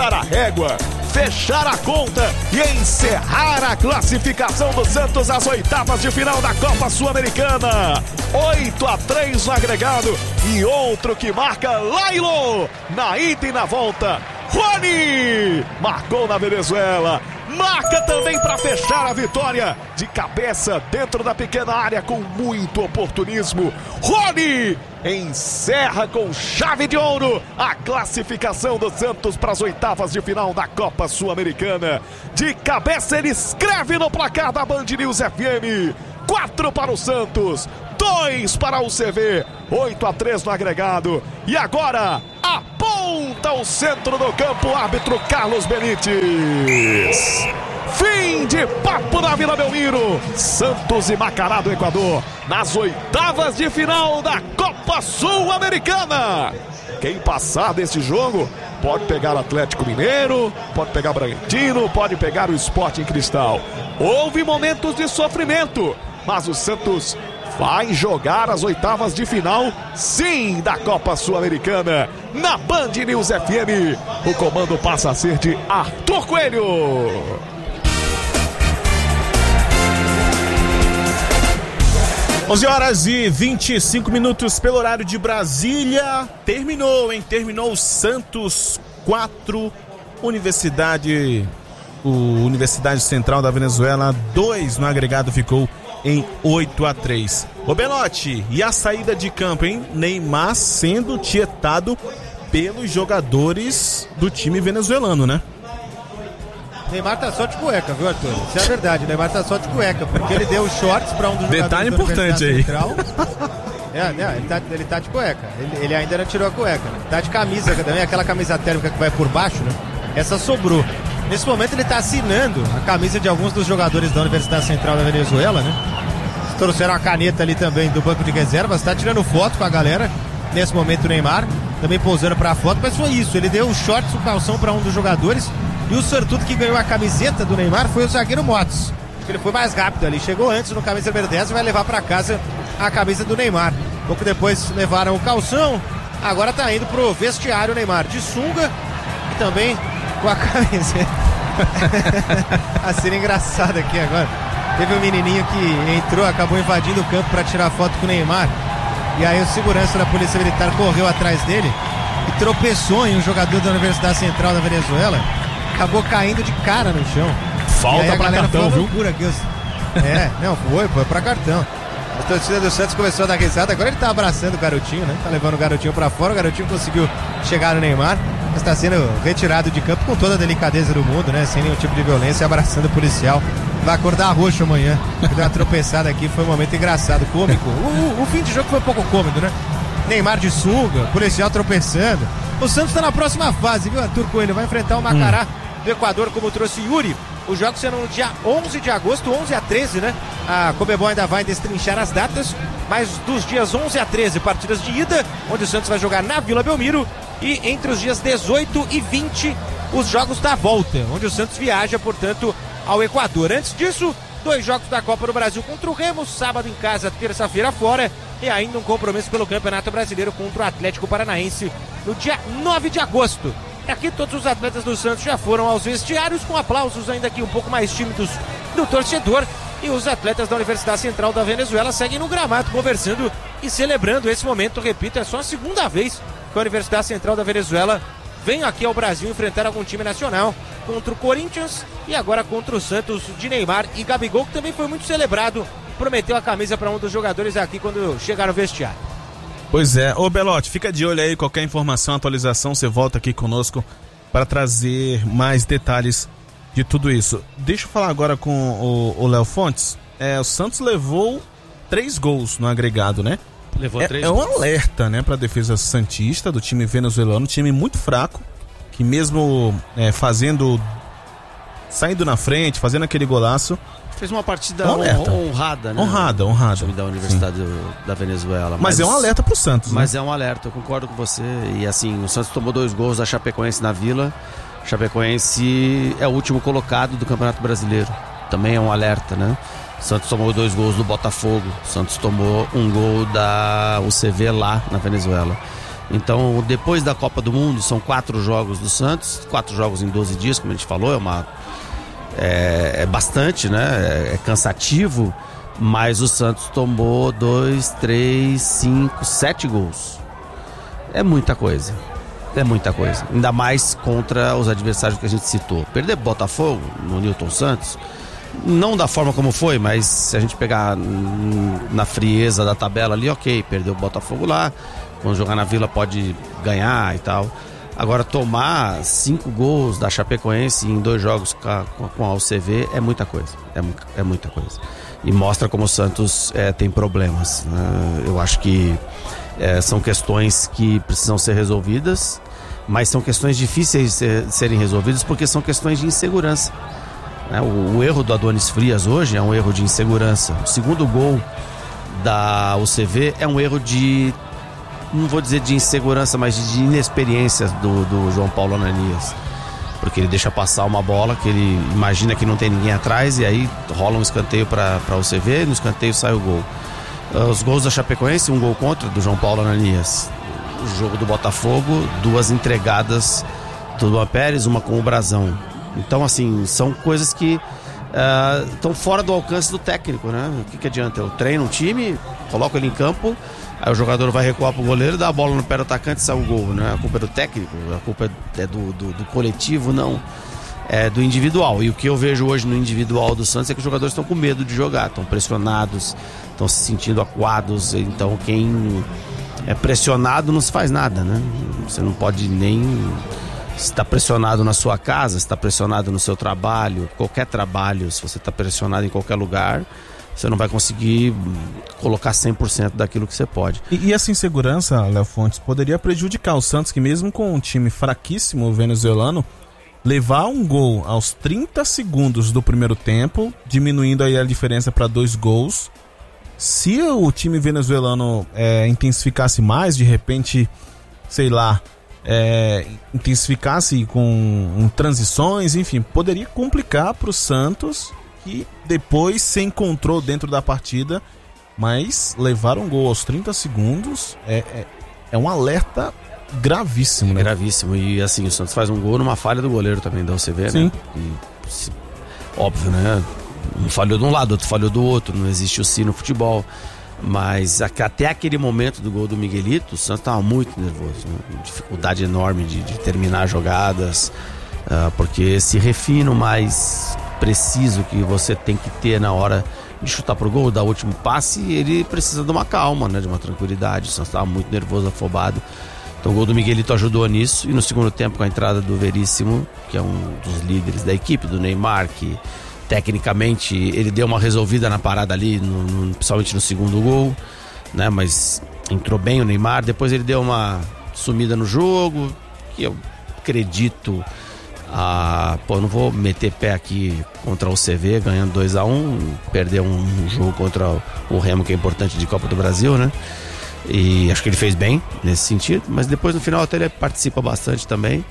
passar a régua, fechar a conta e encerrar a classificação do Santos às oitavas de final da Copa Sul-Americana. 8-3 no agregado e outro que marca Lailo na ida e na volta. Rony marcou na Venezuela. Marca também para fechar a vitória de cabeça dentro da pequena área com muito oportunismo. Rony encerra com chave de ouro a classificação do Santos para as oitavas de final da Copa Sul-Americana. De cabeça ele escreve no placar da Band News FM. 4 para o Santos, 2 para o CV, 8-3 no agregado. E agora aponta o centro do campo o árbitro Carlos Benítez. Fim de papo na Vila Belmiro. Santos e Macará do Equador nas oitavas de final da Copa Sul-Americana. Quem passar desse jogo pode pegar o Atlético Mineiro, pode pegar o Bragantino, pode pegar o Sporting Cristal. Houve momentos de sofrimento, mas o Santos vai jogar as oitavas de final, sim, da Copa Sul-Americana, na Band News FM. O comando passa a ser de Arthur Coelho. Onze horas e 25 minutos pelo horário de Brasília. Terminou o Santos 4, Universidade Central da Venezuela 2 no agregado, ficou em 8-3. Ô Belotti, e a saída de campo, hein? Neymar sendo tietado pelos jogadores do time venezuelano, né? Neymar tá só de cueca, viu, Arthur? Isso é verdade, Neymar tá só de cueca, porque ele deu shorts pra um dos jogadores. Detalhe importante aí. Ele tá de cueca. Ele ainda não tirou a cueca, né? Tá de camisa também, aquela camisa térmica que vai por baixo, né? Essa sobrou. Nesse momento ele tá assinando a camisa de alguns dos jogadores da Universidade Central da Venezuela, né? Trouxeram a caneta ali também do banco de reservas, tá tirando foto com a galera. Nesse momento o Neymar também posando pra foto, mas foi isso, ele deu o shorts, o calção pra um dos jogadores. E o sortudo que ganhou a camiseta do Neymar foi o zagueiro Motos. Ele foi mais rápido ali, chegou antes no camisa número 10 e vai levar pra casa a camisa do Neymar. Pouco depois levaram o calção, agora tá indo pro vestiário o Neymar de sunga e também com a camiseta. A cena engraçada aqui agora. Teve um menininho que entrou, acabou invadindo o campo pra tirar foto com o Neymar. E aí o segurança da Polícia Militar correu atrás dele e tropeçou em um jogador da Universidade Central da Venezuela. Acabou caindo de cara no chão. Falta pra cartão, viu? Foi pra cartão. A torcida do Santos começou a dar risada. Agora ele tá abraçando o garotinho, né? Tá levando o garotinho pra fora. O garotinho conseguiu chegar no Neymar, mas tá sendo retirado de campo com toda a delicadeza do mundo, né? Sem nenhum tipo de violência, abraçando o policial. Vai acordar roxo amanhã. Deu uma tropeçada aqui, foi um momento engraçado, cômico. O fim de jogo foi um pouco cômico, né? Neymar de sunga, policial tropeçando. O Santos tá na próxima fase, viu, Arthur Coelho? Vai enfrentar o Macará do Equador, como trouxe Yuri. Os jogos serão no dia 11 de agosto, 11 a 13, né? A Conmebol ainda vai destrinchar as datas, mas dos dias 11 a 13, partidas de ida, onde o Santos vai jogar na Vila Belmiro, e entre os dias 18 e 20, os jogos da volta, onde o Santos viaja, portanto, ao Equador. Antes disso, 2 jogos da Copa do Brasil contra o Remo, sábado em casa, terça-feira fora, e ainda um compromisso pelo Campeonato Brasileiro contra o Atlético Paranaense no dia 9 de agosto. Aqui todos os atletas do Santos já foram aos vestiários, com aplausos ainda aqui um pouco mais tímidos do torcedor, e os atletas da Universidade Central da Venezuela seguem no gramado conversando e celebrando esse momento. Repito, é só a segunda vez que a Universidade Central da Venezuela vem aqui ao Brasil enfrentar algum time nacional, contra o Corinthians e agora contra o Santos de Neymar e Gabigol, que também foi muito celebrado, prometeu a camisa para um dos jogadores aqui quando chegar no vestiário. Pois é, ô Belotti, fica de olho aí, qualquer informação, atualização, você volta aqui conosco para trazer mais detalhes de tudo isso. Deixa eu falar agora com o Léo Fontes. O Santos levou 3 gols no agregado, né? Levou 3 gols. É um alerta, né, para a defesa santista do time venezuelano, um time muito fraco, que mesmo saindo na frente, fazendo aquele golaço, fez uma partida honrada, né? Honrada. O time da Universidade da Venezuela. Mas é um alerta pro Santos, né? Mas é um alerta, eu concordo com você. E assim, o Santos tomou 2 gols da Chapecoense na Vila. Chapecoense é o último colocado do Campeonato Brasileiro. Também é um alerta, né? O Santos tomou 2 gols do Botafogo. O Santos tomou 1 gol da UCV lá na Venezuela. Então, depois da Copa do Mundo, são 4 jogos do Santos, 4 jogos em 12 dias, como a gente falou, é bastante, né? É cansativo, mas o Santos tomou 2, 3, 5, 7 gols. É muita coisa. É muita coisa. Ainda mais contra os adversários que a gente citou. Perder Botafogo no Newton Santos, não da forma como foi, mas se a gente pegar na frieza da tabela ali, ok, perdeu o Botafogo lá, quando jogar na Vila pode ganhar e tal. Agora, tomar 5 gols da Chapecoense em 2 jogos com a UCV é muita coisa. É muita coisa. E mostra como o Santos tem problemas, né? Eu acho que são questões que precisam ser resolvidas, mas são questões difíceis de serem resolvidas porque são questões de insegurança, né? O erro do Adonis Frias hoje é um erro de insegurança. O segundo gol da UCV é um erro de, não vou dizer de insegurança, mas de inexperiência do João Paulo Ananias, porque ele deixa passar uma bola que ele imagina que não tem ninguém atrás e aí rola um escanteio para a UCV e no escanteio sai o gol. Os gols da Chapecoense, um gol contra do João Paulo Ananias. O jogo do Botafogo, 2 entregadas do Luan Pérez, uma com o Brazão. Então, assim, são coisas que estão fora do alcance do técnico, né? O que adianta? Eu treino um time, coloco ele em campo, aí o jogador vai recuar pro goleiro, dá a bola no pé do atacante e sai o gol, né? A culpa é do técnico, a culpa é do coletivo, não. É do individual. E o que eu vejo hoje no individual do Santos é que os jogadores estão com medo de jogar, estão pressionados, estão se sentindo acuados. Então quem é pressionado não se faz nada, né? Você não pode nem... Se está pressionado na sua casa, se está pressionado no seu trabalho, qualquer trabalho, se você está pressionado em qualquer lugar, você não vai conseguir colocar 100% daquilo que você pode. E essa insegurança, Léo Fontes, poderia prejudicar o Santos, que mesmo com um time fraquíssimo venezuelano, levar um gol aos 30 segundos do primeiro tempo, diminuindo aí a diferença para 2 gols. Se o time venezuelano intensificasse mais, de repente, sei lá, intensificasse com transições, enfim, poderia complicar para o Santos, que depois se encontrou dentro da partida, mas levar um gol aos 30 segundos é um alerta gravíssimo, né? Gravíssimo. E assim, o Santos faz um gol numa falha do goleiro também da UCV, sim, né? Óbvio, né? Um falhou de um lado, outro falhou do outro, não existe o si no futebol. Mas até aquele momento do gol do Miguelito, o Santos estava muito nervoso, né? Dificuldade enorme de terminar jogadas, porque esse refino mais preciso que você tem que ter na hora de chutar pro gol, dar o último passe, ele precisa de uma calma, né? De uma tranquilidade. O Santos estava muito nervoso, afobado. Então o gol do Miguelito ajudou nisso. E no segundo tempo, com a entrada do Veríssimo, que é um dos líderes da equipe, do Neymar, que tecnicamente ele deu uma resolvida na parada ali, principalmente no segundo gol, né? Mas entrou bem o Neymar. Depois ele deu uma sumida no jogo, que eu acredito, não vou meter pé aqui contra o CV, ganhando 2-1, perder um jogo contra o Remo, que é importante, de Copa do Brasil, né? E acho que ele fez bem nesse sentido, mas depois no final até ele participa bastante também.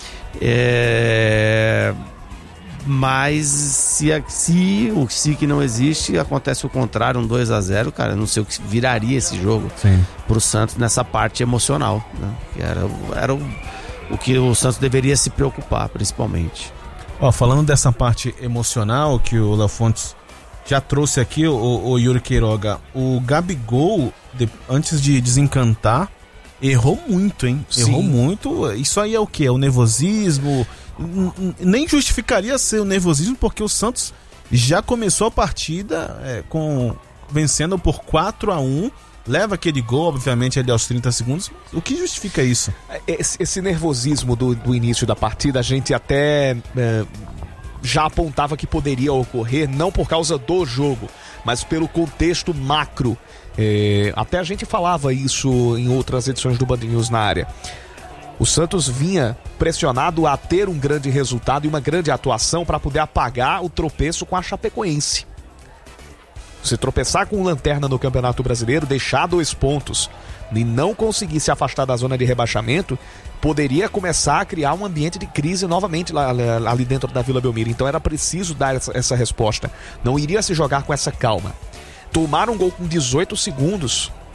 Mas se que não existe, acontece o contrário, um 2-0, cara, eu não sei o que viraria esse jogo pro Santos nessa parte emocional, né? Que era o que o Santos deveria se preocupar, principalmente. Falando dessa parte emocional que o Léo Fontes já trouxe aqui, o Yuri Queiroga, o Gabigol, antes de desencantar, errou muito, hein? Sim. Errou muito. Isso aí é o quê? É o nervosismo? Nem justificaria ser o nervosismo, porque o Santos já começou a partida vencendo por 4-1, leva aquele gol, obviamente, ali aos 30 segundos. O que justifica isso? Esse nervosismo do início da partida, a gente até já apontava que poderia ocorrer, não por causa do jogo, mas pelo contexto macro. Até a gente falava isso em outras edições do Band News na área. O Santos vinha pressionado a ter um grande resultado e uma grande atuação para poder apagar o tropeço com a Chapecoense. Você tropeçar com o Lanterna no Campeonato Brasileiro, deixar 2 pontos e não conseguir se afastar da zona de rebaixamento, poderia começar a criar um ambiente de crise novamente ali dentro da Vila Belmiro. Então era preciso dar essa resposta. Não iria se jogar com essa calma. Tomar um gol com 18 segundos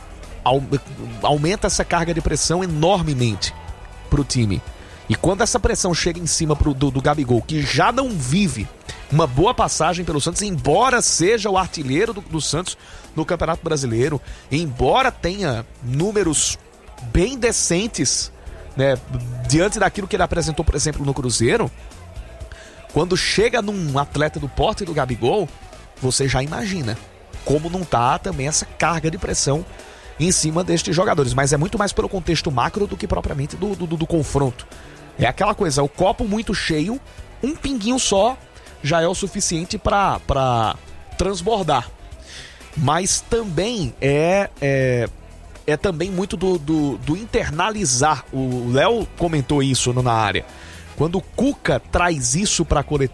aumenta essa carga de pressão enormemente pro time. E quando essa pressão chega em cima do Gabigol, que já não vive uma boa passagem pelo Santos, embora seja o artilheiro do Santos no Campeonato Brasileiro, embora tenha números bem decentes, né, diante daquilo que ele apresentou, por exemplo, no Cruzeiro, quando chega num atleta do porte do Gabigol, você já imagina como não tá também essa carga de pressão em cima destes jogadores. Mas é muito mais pelo contexto macro do que propriamente do confronto. É aquela coisa, o copo muito cheio, um pinguinho só já é o suficiente para transbordar. Mas também é também muito do internalizar. O Léo comentou isso na área. Quando o Cuca traz isso para a coletiva,